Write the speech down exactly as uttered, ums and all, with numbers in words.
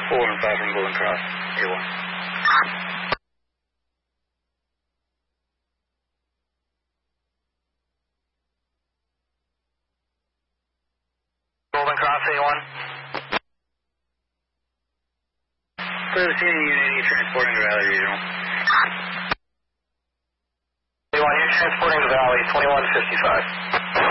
four and five from Golden Cross, A one. Golden Cross, A one. Clear the scene, Unit eighty, transporting to Valley Regional. A one, you're transporting to Valley, twenty-one fifty-five.